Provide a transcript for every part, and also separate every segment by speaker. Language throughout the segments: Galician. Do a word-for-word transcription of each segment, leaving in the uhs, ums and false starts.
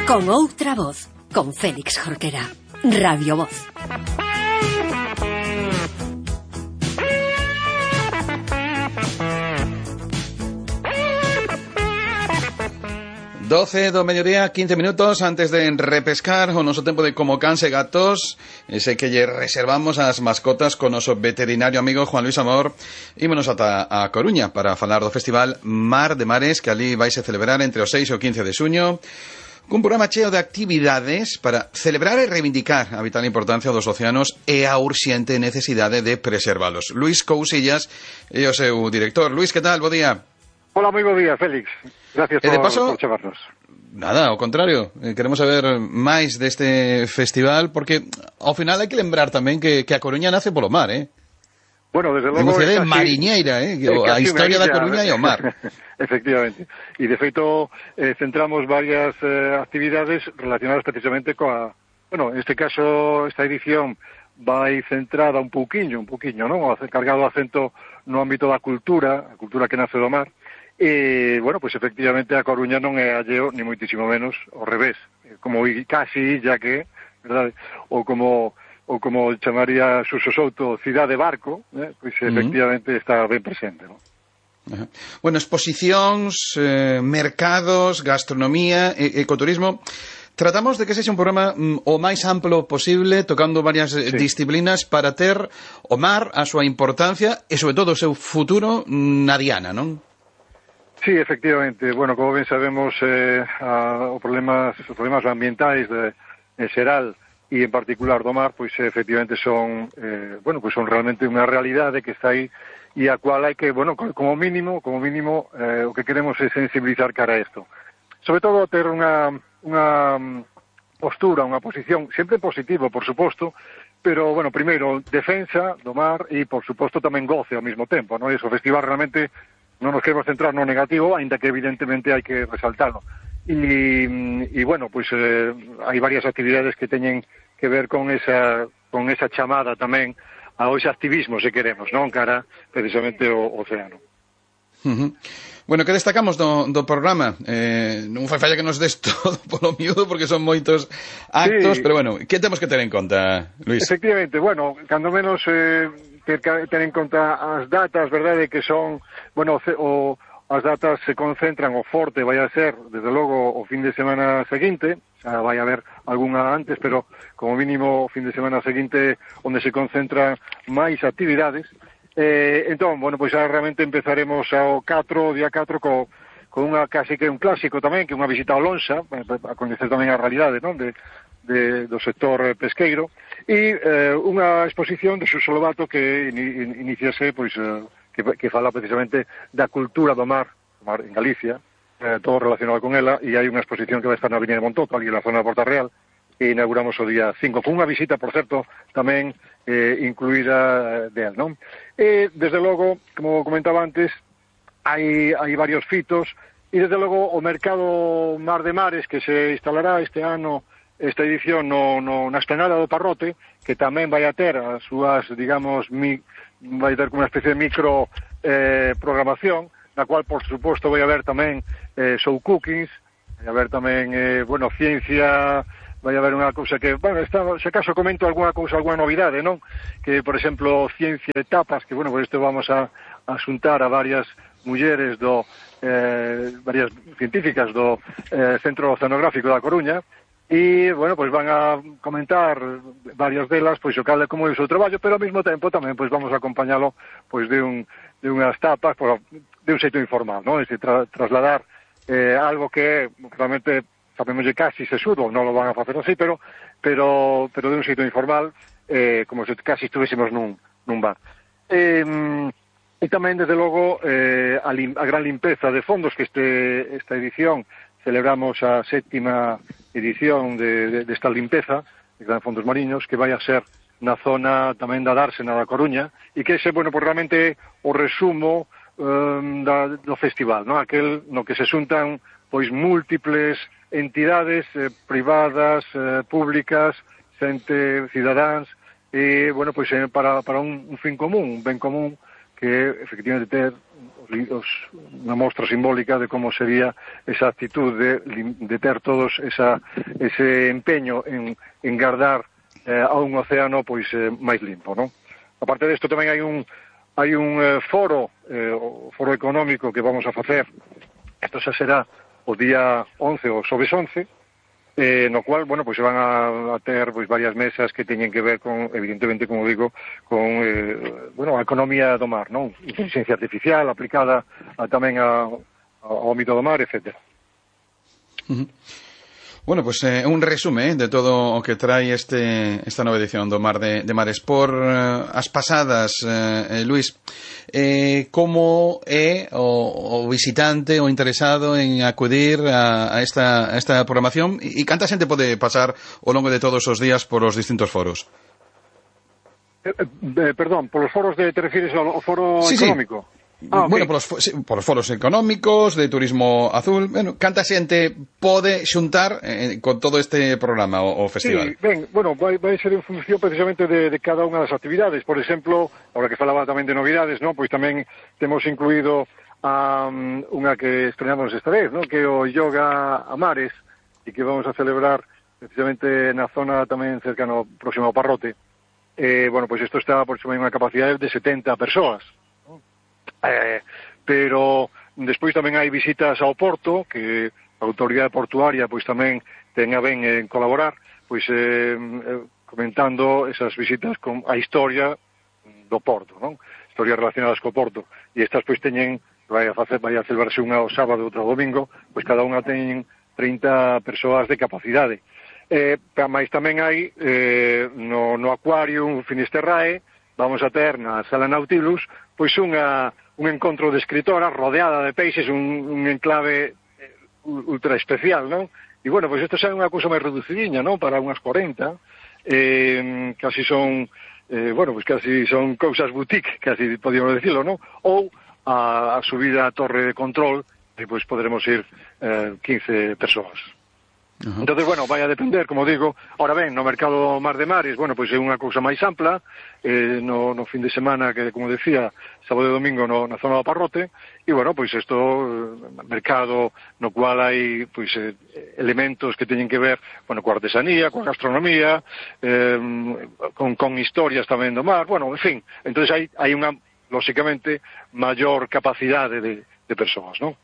Speaker 1: Con outra voz, con Félix Jorquera. Radio Voz.
Speaker 2: doce do mediodía, quince minutos antes de repescar o noso tempo de como cans e gatos, ese que lle reservamos as mascotas con noso veterinario amigo Juan Luis Amor. Ímonos ata a Coruña para falar do festival Mar de Mares, que ali vaise celebrar entre o seis e o quince de xuño, cun programa cheo de actividades para celebrar e reivindicar a vital importancia dos océanos e a urxente necesidade de preservalos. Luís Cousillas é o seu director. Luís, que tal? Bo día.
Speaker 3: Hola, moi bo día, Félix. Gracias por, paso, por chamarnos.
Speaker 2: Nada, ao contrario, eh, queremos saber máis deste festival, porque ao final hai que lembrar tamén que, que a Coruña nace polo mar, eh?
Speaker 3: Bueno, desde logo...
Speaker 2: Unha cidade mariñeira, eh? Que, a historia da Coruña e o mar.
Speaker 3: Efectivamente. E, de feito, eh, centramos varias eh, actividades relacionadas precisamente coa... Bueno, en este caso, esta edición vai centrada un pouquiño, un pouquiño, non? Cargado o acento no ámbito da cultura, a cultura que nace do mar. E, bueno, pois efectivamente a Coruña non é alleo, ni moitísimo menos, ao revés, como casi, ya que, verdade, ou como ou como chamaría Suso Souto, cidade barco, eh, pois efectivamente uh-huh. está ben presente, non?
Speaker 2: Uh-huh. Bueno, exposicións, eh, mercados, gastronomía, e, ecoturismo. Tratamos de que sexa un programa mm, o máis amplo posible, tocando varias sí. disciplinas para ter o mar, a súa importancia e, sobre todo, o seu futuro na diana, non?
Speaker 3: Sí, efectivamente. Bueno, como ben sabemos, eh, a, os problemas, os problemas ambientais de, en xeral e en particular do mar, pois efectivamente son, eh, bueno, pois son realmente unha realidade que está aí e a cual hai que, bueno, como mínimo, como mínimo, eh, o que queremos é sensibilizar cara a isto. Sobre todo ter unha, unha postura, unha posición, sempre positivo, por suposto, pero, bueno, primeiro, defensa do mar e, por suposto, tamén goce ao mesmo tempo, non? Iso, o festival realmente non nos queremos centrar no negativo, aínda que evidentemente hai que resaltalo. E, e bueno, pois eh, hai varias actividades que teñen que ver con esa, con esa chamada tamén ao ese activismo, se queremos, non? Cara, precisamente, o océano.
Speaker 2: Uh-huh. Bueno, que destacamos do, do programa? Eh, non fai falla que nos des todo polo miúdo, porque son moitos actos, sí. Pero bueno, que temos que ter en conta, Luís?
Speaker 3: Efectivamente, bueno, cando menos eh, ter, ter en conta as datas, verdade, que son, bueno, o, as datas se concentran, o forte vai a ser, desde logo, o fin de semana seguinte, xa vai haber algunha antes, pero como mínimo o fin de semana seguinte onde se concentran máis actividades. Eh, entón, bueno, pois xa realmente empezaremos ao catro, día catro, co, con unha casi que un clásico tamén, que é unha visita ao Lonxa, a coñecer tamén a realidade, non, de, de, do sector pesqueiro, e eh, unha exposición de Suso Lobato que in, iniciase, pois, eh, que, que fala precisamente da cultura do mar, mar en Galicia, eh, todo relacionado con ela, e hai unha exposición que vai estar na Avenida de Montoto, ali na zona de Porta Real, e inauguramos o día cinco, con unha visita, por certo, tamén eh, incluída del, non? E, desde logo, como comentaba antes, hai, hai varios fitos, e desde logo o mercado Mar de Mares, que se instalará este ano, esta edición no, no, na esplanada do Parrote, que tamén vai a ter as súas, digamos, mi, vai ter como unha especie de micro eh, programación, na cual, por suposto, vai haber tamén eh, show cookings, vai haber tamén, eh, bueno, ciencia... vai haber unha cousa que, bueno, está, se acaso comento algunha cousa, algunha novidade, non? Que, por exemplo, ciencia de tapas, que, bueno, por isto vamos a, a xuntar a varias mulleres do, eh, varias científicas do eh, Centro Oceanográfico da Coruña, e, bueno, pois van a comentar varias delas, pois o cal é como é o seu traballo, pero ao mesmo tempo tamén, pois vamos a acompañalo, pois de un, de unhas tapas, pois, de un xeito informal, non? Es de tra, trasladar eh, algo que realmente sabemos que casi sesudo, non lo van a facer así, pero pero pero de un xeito informal, eh, como se casi estuvéssemos nun, nun bar. Eh, e tamén, desde logo, eh, a, lim, a gran limpeza de fondos, que este esta edición celebramos a sétima edición de, de, de esta limpeza de Gran Fondos Mariños, que vai a ser na zona tamén da Dársena da Coruña, e que ese, bueno, pues realmente o resumo um, da, do festival, non? Aquel no que se xuntan pois múltiples entidades eh, privadas, eh, públicas, xente, cidadáns, e, bueno, pois eh, para, para un, un fin común, un ben común, que efectivamente ter os, unha mostra simbólica de como sería esa actitud de, de ter todos esa, ese empeño en, en guardar eh, a un océano pois eh, máis limpo, non? Aparte desto tamén hai un hai un eh, foro eh, o foro económico que vamos a facer. Isto xa será o día once ou xoves once, eh, no cual, bueno, pois se van a, a ter pois varias mesas que teñen que ver con, evidentemente, como digo, con eh, bueno, a economía do mar, non? Inteligencia artificial aplicada a, tamén a, ao ámbito do mar, etcétera.
Speaker 2: Uh-huh. Bueno, pues eh, un resume eh, de todo o que trae este esta nova edición do Mar de, de Maresport. Eh, as pasadas, eh, eh, Luís, eh, como é o, o visitante o interesado en acudir a, a, esta, a esta programación e, e canta xente pode pasar ao longo de todos os días por os distintos foros?
Speaker 3: Eh, eh, perdón, por os foros de, te refires ao, ao foro
Speaker 2: sí,
Speaker 3: económico?
Speaker 2: Sí.
Speaker 3: Ah,
Speaker 2: bueno,
Speaker 3: okay.
Speaker 2: por, os, sí, por os foros económicos, de turismo azul, bueno, canta xente pode xuntar eh, con todo este programa o, o festival?
Speaker 3: Sí, ben, bueno, vai, vai ser en función precisamente de, de cada unha das actividades. Por exemplo, agora que falaba tamén de novidades, ¿no? Pois tamén temos incluído a, um, unha que estrenamos esta vez, ¿no? Que é o Yoga a Mares, e que vamos a celebrar precisamente na zona tamén cercano próximo ao Parrote. Eh, bueno, pois isto está por unha capacidade de setenta persoas. Eh, pero despois tamén hai visitas ao porto, que a autoridade portuaria pois tamén ten a ben en colaborar, pois eh, comentando esas visitas con a historia do porto, non? Historias relacionadas co porto. E estas pois teñen, vai a facer, vai a celebrarse unha o sábado e outra o domingo, pois cada unha teñen trinta persoas de capacidade. Eh, mais tamén hai eh, no, no Aquarium Finisterrae, vamos a ter na Sala Nautilus pois unha un encontro de escritoras rodeada de peixes, un, un enclave ultra especial, non? E, bueno, pois isto xa é unha cousa máis reducidiña, non? Para unhas corenta, eh, casi son, eh, bueno, pois casi son cousas boutique, casi podíamos decirlo, non? Ou a, a subida a torre de control, e pois poderemos ir eh, quince persoas. Uh-huh. Entonces, bueno, vai a depender, como digo. Ahora ben, no mercado Mar de Mares, bueno, pois é unha cousa máis ampla, eh, no, no fin de semana, que, como decía, sábado e domingo no, na zona do Parrote, e, bueno, pois isto, eh, mercado no cual hai, pois, eh, elementos que teñen que ver, bueno, coa artesanía, coa gastronomía, eh, con, con historias tamén do mar, bueno, en fin, entonces hai, hai unha, lóxicamente, maior capacidade de, de persoas, non?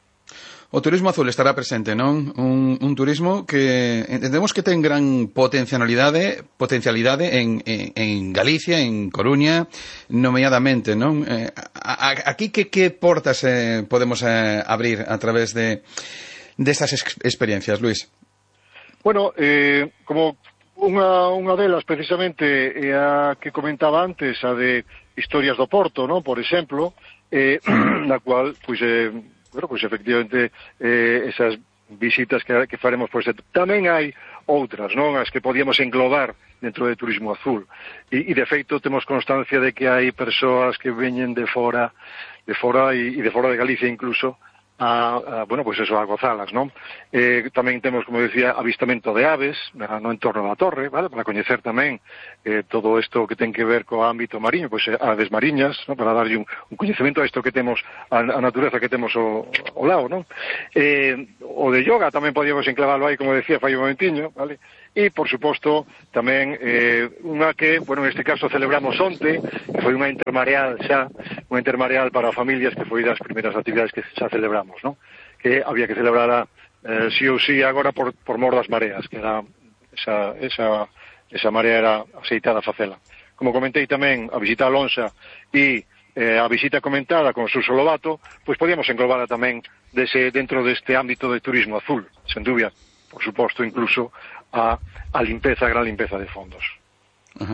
Speaker 2: O turismo azul estará presente, non? Un, un turismo que entendemos que ten gran potencialidade potencialidade en, en, en Galicia, en Coruña, nomeadamente, non? Eh, a, a, aquí que, que portas eh, podemos eh, abrir a través de, de estas ex experiencias, Luís?
Speaker 3: Bueno, eh, como unha, unha delas precisamente é a que comentaba antes, a de historias do Porto, non? Por exemplo, eh, na cual, pois, eh, bueno, pois efectivamente eh, esas visitas que, que faremos, pois tamén hai outras, non? As que podíamos englobar dentro de turismo azul. E, e de feito temos constancia de que hai persoas que veñen de fora, de fora e, e de fora de Galicia incluso, a, a bueno, pois eso, a gozalas, non? Eh, tamén temos, como decía, avistamento de aves no entorno da torre, vale? Para coñecer tamén eh, todo isto que ten que ver co ámbito mariño, pois aves mariñas, non? Para darlle un, un coñecemento a isto que temos, a, a natureza que temos ao, ao lado, non? Eh, o de yoga tamén podíamos enclavarlo aí, como decía, fai un momentiño, vale? E, por suposto, tamén eh, unha que, bueno, neste caso celebramos onte, que foi unha intermareal xa, unha intermareal para familias, que foi das primeiras actividades que xa celebramos, non? Que había que celebrala eh, sí ou sí agora por, por mor das mareas, que era esa, esa, esa marea era aceitada a facela. Como comentei tamén, a visita a Lonxa e eh, a visita comentada con Suso Lobato, pois podíamos englobarla tamén dese, dentro deste ámbito de turismo azul, sen dúbida, por suposto, incluso a, a limpeza, a gran limpeza de fondos.
Speaker 2: Ajá.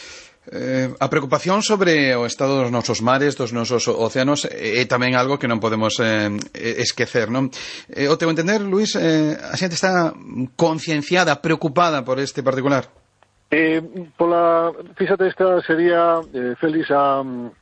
Speaker 2: Eh, a preocupación sobre o estado dos nosos mares, dos nosos océanos, é tamén algo que non podemos eh, esquecer, non? Eh, o teu entender, Luís, eh, a xente está concienciada, preocupada por este particular?
Speaker 3: Eh, pola, fíxate, esta sería, eh, Félix, a,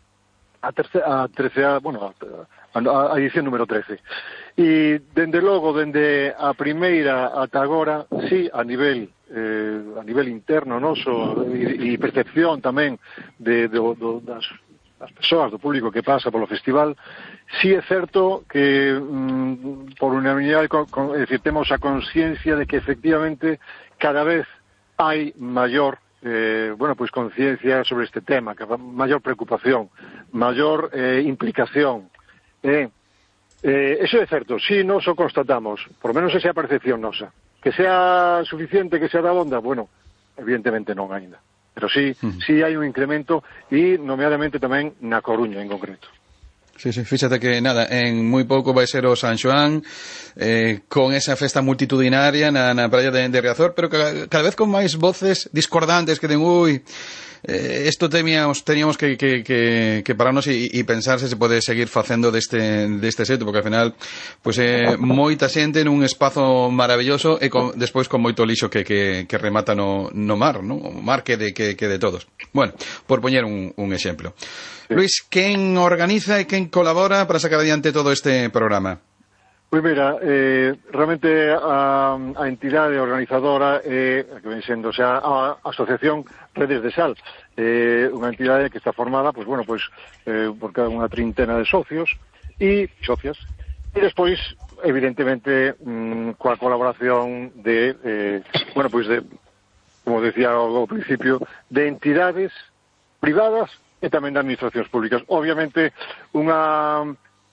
Speaker 3: a tercera, a tercera, bueno, a, a, a edición número trece. E, dende logo, dende a primeira ata agora, sí, a nivel eh, a nivel interno noso e, e percepción tamén de, de, de, das, das persoas, do público que pasa polo festival, sí é certo que mm, por unanimidade, é dicir, temos a consciencia de que efectivamente cada vez hai maior eh, bueno, pois conciencia sobre este tema, que maior preocupación, maior eh, implicación. Eh, eh, eso é certo, si sí, nos o constatamos, por lo menos esa é a percepción nosa. Que sea suficiente, que sea da onda, bueno, evidentemente non aínda. Pero sí, uh-huh. sí hai un incremento e, nomeadamente, tamén na Coruña en concreto.
Speaker 2: Sí, sí, fíxate que nada, en moi pouco vai ser o San Xoán eh, con esa festa multitudinaria na, na praia de, de Riazor, pero cada, cada vez con máis voces discordantes que den, ui, eh, esto teníamos, teníamos que, que, que, que pararnos e, e pensar se se pode seguir facendo deste, deste xeito, porque ao final pois, eh, moita xente nun espazo maravilloso e con, despois con moito lixo que, que, que remata no, no mar, no? O mar que de, que, que de todos. Bueno, por poñer un, un exemplo. Sí. Luis, quen organiza e quen colabora para sacar adiante todo este programa?
Speaker 3: Pois mira, eh, realmente a, a entidade organizadora é, eh, que ven sendo, o sea, a Asociación Redes de Sal, eh, unha entidade que está formada, pois bueno, pois, eh, por cada unha trintena de socios e socias, e despois, evidentemente, mm, coa colaboración de, eh, bueno, pois de, como decía ao principio, de entidades privadas e tamén de administracións públicas. Obviamente, unha...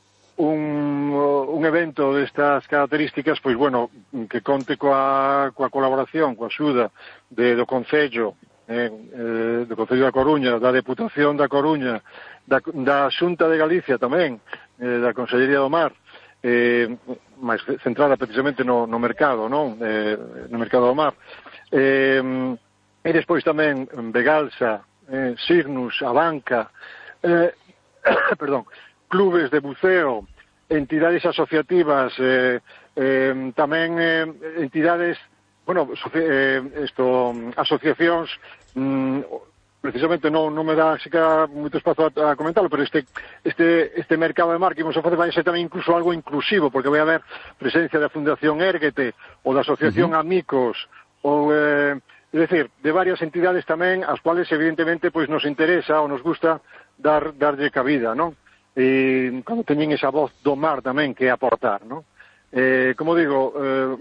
Speaker 3: Un, un evento destas características, pois, bueno, que conte coa, coa colaboración, coa axuda de, do Concello, eh, eh, do Concello da Coruña, da Deputación da Coruña, da, da Xunta de Galicia tamén, eh, da Consellería do Mar, eh, máis centrada precisamente no, no mercado, non? Eh, no mercado do mar. Eh, e despois tamén Begalsa, eh, Signus, Abanca, eh, perdón, clubes de buceo, entidades asociativas, eh, eh, tamén eh, entidades, bueno, eh, esto, asociacións, mm, precisamente non, non me dá seca moito espazo a, a comentarlo, pero este, este, este mercado de mar que imos a facer vai ser tamén incluso algo inclusivo, porque vai haber presencia da Fundación Érguete, ou da Asociación uh-huh. Amigos, ou... Eh, é dicir, de varias entidades tamén, as cuales evidentemente pois nos interesa ou nos gusta dar, darlle cabida, non? E cando teñen esa voz do mar tamén que aportar, non? Eh, como digo,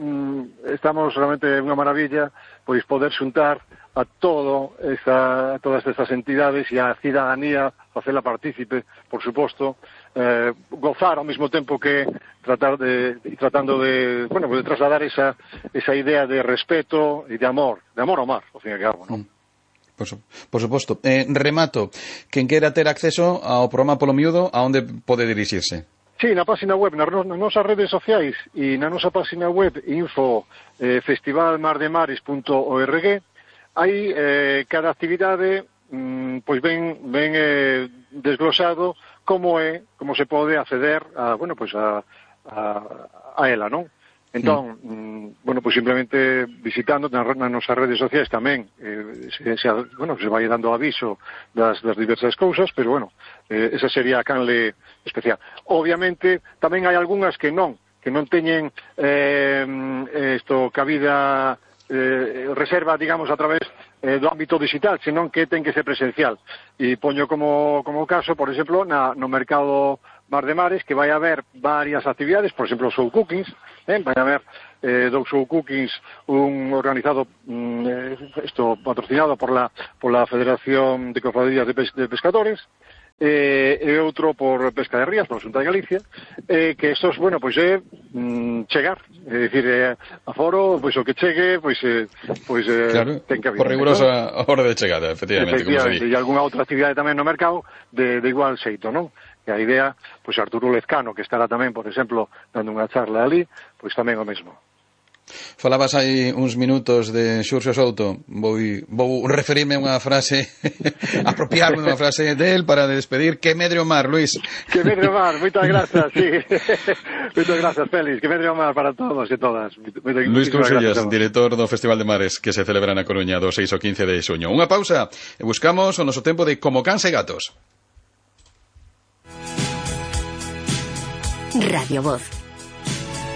Speaker 3: eh, estamos realmente unha maravilla pois poder xuntar a todo esa, a todas estas entidades e a cidadanía, facela partícipe, por suposto, eh, gozar ao mesmo tempo que tratar de, tratando de, bueno, de trasladar esa, esa idea de respeto e de amor, de amor ao mar, ao fin e ao cabo, non? Mm.
Speaker 2: Por, su, por suposto. Eh, remato, quen quera ter acceso ao programa polo miúdo, a onde pode dirixirse?
Speaker 3: Sí, na página web, nas, nas nosas redes sociais e na nosa página web info eh, festival mar de mares punto org hai eh, cada actividade mm, pois ben, ben eh, desglosado como é, como se pode acceder a, bueno, pois a, a, a ela, non? Entón, mm. bueno, pues simplemente visitando nas, nas nosas redes sociais tamén eh, se, se, bueno, se vai dando aviso das, das diversas cousas, pero bueno, eh, esa sería a canle especial. Obviamente, tamén hai algunhas que non, que non teñen eh, esto cabida eh, reserva, digamos, a través eh, do ámbito digital, senón que ten que ser presencial. E poño como, como caso, por exemplo, na, no mercado Mar de Mares, que vai haber varias actividades, por exemplo, show cookings, eh, vai haber eh, dous show cookings, un organizado, mm, eh, esto patrocinado por la, por la Federación de Cofradías de, Pes de Pescadores, eh, e outro por Pesca de Rías, por a Xunta de Galicia, eh, que estos, bueno, pois é mm, chegar, é dicir, eh, a foro, pois o que chegue, pois, eh, pois eh,
Speaker 2: claro,
Speaker 3: ten que haber.
Speaker 2: Por rigurosa ¿no? hora de chegada, efectivamente.
Speaker 3: Efectivamente, e algunha outra actividade tamén no mercado de, de igual xeito, non? E a idea, pois Arturo Lezcano, que estará tamén, por exemplo, dando unha charla ali, pois tamén o mesmo.
Speaker 2: Falabas aí uns minutos de Xurxo Souto, vou, vou referirme a unha frase, apropiarme unha frase del para despedir. Que medre o mar, Luis.
Speaker 3: Que medre o mar, moitas grazas, sí. Moitas grazas, Félix. Que medre o mar para todos e todas. Moitas,
Speaker 2: Luis Cousellas, director do Festival de Mares, que se celebra na Coruña do seis ao quince de xuño. Unha pausa e buscamos o noso tempo de Como Cans e Gatos.
Speaker 1: Radio Voz.